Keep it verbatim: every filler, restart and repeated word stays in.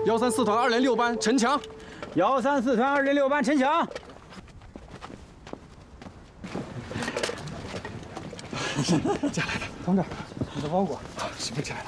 幺三四团二零六班陈强。 幺三四团二零六班陈强。 进来了， 同志，你的包裹。 是不是进来了？